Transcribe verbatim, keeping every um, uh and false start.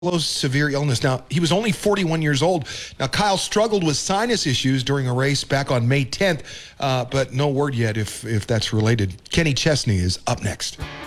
severe illness. Now, he was only forty-one years old. Now, Kyle struggled with sinus issues during a race back on May tenth, uh, but no word yet if, if that's related. Kenny Chesney is up next.